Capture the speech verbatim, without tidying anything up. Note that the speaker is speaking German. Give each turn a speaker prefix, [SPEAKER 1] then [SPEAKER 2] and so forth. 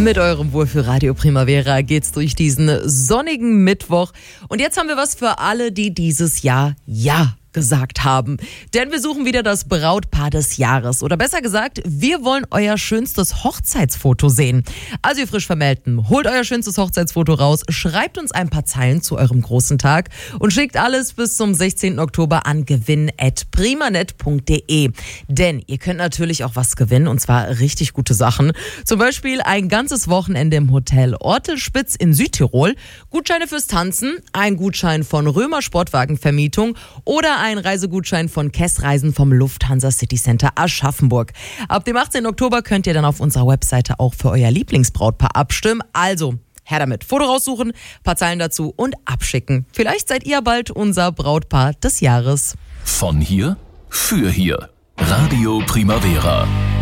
[SPEAKER 1] Mit eurem Wohlfühl-Radio Primavera geht's durch diesen sonnigen Mittwoch. Und jetzt haben wir was für alle, die dieses Jahr Ja gesagt haben. Denn wir suchen wieder das Brautpaar des Jahres. Oder besser gesagt, wir wollen euer schönstes Hochzeitsfoto sehen. Also ihr frisch Vermählten, holt euer schönstes Hochzeitsfoto raus, schreibt uns ein paar Zeilen zu eurem großen Tag und schickt alles bis zum sechzehnten Oktober an gewinn at primanet punkt de. Denn ihr könnt natürlich auch was gewinnen, und zwar richtig gute Sachen. Zum Beispiel ein ganzes Wochenende im Hotel Ortelspitz in Südtirol, Gutscheine fürs Tanzen, ein Gutschein von Römer Sportwagenvermietung oder ein Reisegutschein von Kess Reisen vom Lufthansa City Center Aschaffenburg. Ab dem achtzehnten Oktober könnt ihr dann auf unserer Webseite auch für euer Lieblingsbrautpaar abstimmen. Also, her damit. Foto raussuchen, paar Zeilen dazu und abschicken. Vielleicht seid ihr bald unser Brautpaar des Jahres.
[SPEAKER 2] Von hier für hier. Radio Primavera.